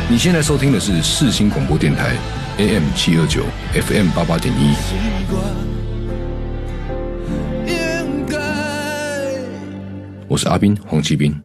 你现在收听的是世新广播电台 AM 729 FM 88.1。我是阿斌黄启斌。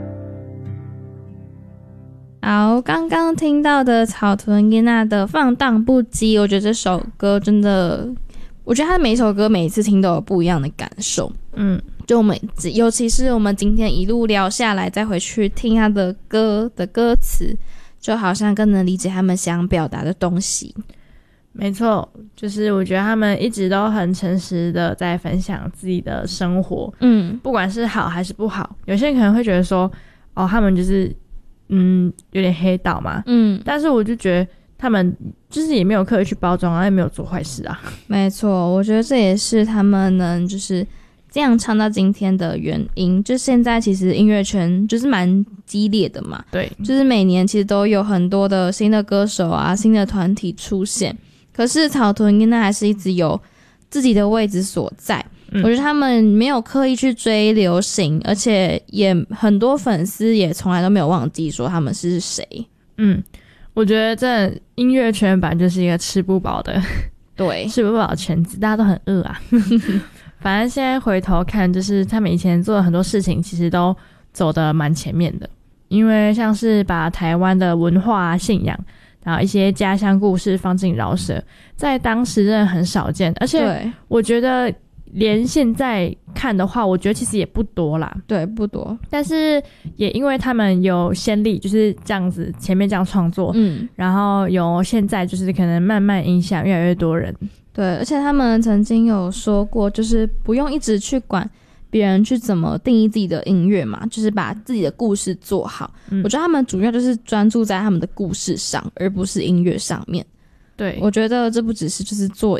好，刚刚听到的草屯囡仔的放荡不羁，我觉得这首歌真的，我觉得他每一首歌每一次听都有不一样的感受。就我们尤其是我们今天一路聊下来，再回去听他的歌的歌词，就好像更能理解他们想表达的东西。 没错，就是我觉得他们一直都很诚实的在分享自己的生活，不管是好还是不好。有些人可能会觉得说，哦，他们就是有点黑道嘛，但是我就觉得他们就是也没有刻意去包装啊，也没有做坏事啊。 没错，我觉得这也是他们能就是这样唱到今天的原因。就现在其实音乐圈就是蛮激烈的嘛， 对，就是每年其实都有很多的新的歌手啊、新的团体出现，可是草屯应该还是一直有自己的位置所在。我觉得他们没有刻意去追流行，而且也很多粉丝也从来都没有忘记说他们是谁。 我觉得这音乐圈本来就是一个吃不饱的， 对， 吃不饱的圈子，大家都很饿啊。反正现在回头看，就是他们以前做的很多事情其实都走得蛮前面的，因为像是把台湾的文化啊、信仰然后一些家乡故事放进饶舌，在当时真的很少见，而且我觉得连现在看的话，我觉得其实也不多啦。 对，不多。 但是也因为他们有先例，就是这样子前面这样创作，然后有现在就是可能慢慢影响越来越多人。 对，而且他们曾经有说过，就是不用一直去管别人去怎么定义自己的音乐嘛，就是把自己的故事做好。我觉得他们主要就是专注在他们的故事上，而不是音乐上面。 对， 我觉得这不只是就是做